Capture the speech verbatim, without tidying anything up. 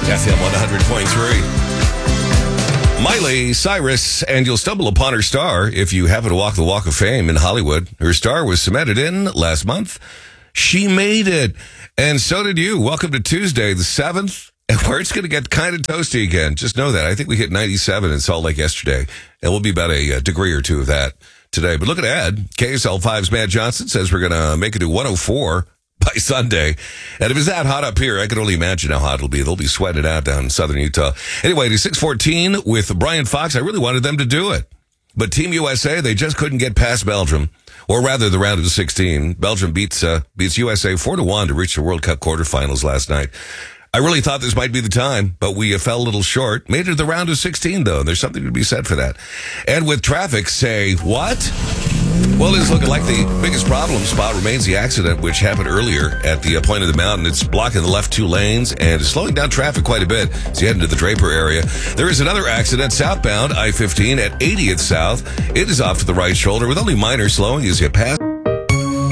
F M one hundred point three. Miley Cyrus, and you'll stumble upon her star if you happen to walk the Walk of Fame in Hollywood. Her star was cemented in last month. She made it, and so did you. Welcome to Tuesday, the seventh, where it's going to get kind of toasty again. Just know that. I think we hit ninety-seven in Salt Lake yesterday, and we'll be about a, a degree or two of that today. But look at Ed. K S L five's Matt Johnson says we're going to make it to one oh four by Sunday. And if it's that hot up here, I can only imagine how hot it'll be. They'll be sweating it out down in southern Utah. Anyway, to six fourteen with Brian Fox. I really wanted them to do it. But Team U S A, they just couldn't get past Belgium. Or rather, the round of sixteen. Belgium beats uh, beats U S A four to one to reach the World Cup quarterfinals last night. I really thought this might be the time, but we uh, fell a little short. Made it to the round of sixteen, though. There's something to be said for that. And with traffic, say, what? Well, it's looking like the biggest problem spot remains the accident, which happened earlier at the uh, point of the mountain. It's blocking the left two lanes and slowing down traffic quite a bit as you head into the Draper area. There is another accident southbound I fifteen at eightieth South. It is off to the right shoulder with only minor slowing as you pass.